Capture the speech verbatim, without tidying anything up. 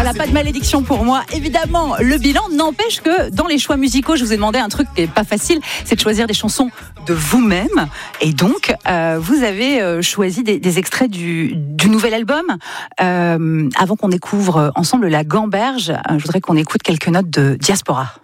Voilà, pas de malédiction pour moi. Évidemment, le bilan n'empêche que dans les choix musicaux, je vous ai demandé un truc qui n'est pas facile, c'est de choisir des chansons de vous-même. Et donc, euh, vous avez euh, choisi des, des extraits du, du nouvel album. Euh, avant qu'on découvre ensemble La Gamberge, euh, je voudrais qu'on écoute quelques notes de Diaspora.